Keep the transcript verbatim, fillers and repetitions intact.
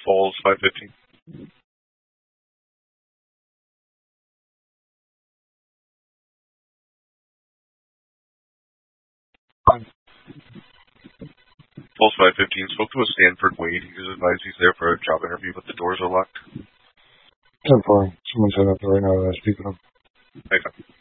Falls five fifteen. Falls five fifteen. Spoke to a Stanford Wade. He was advised he's there for a job interview, but the doors are locked. ten four. Someone's heading up there right now that I speak with him. Okay.